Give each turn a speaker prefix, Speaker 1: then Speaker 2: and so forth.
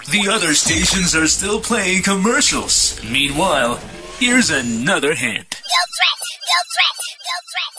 Speaker 1: The other stations are still playing commercials. Meanwhile, here's another hint.
Speaker 2: No threat! No threat! No threat!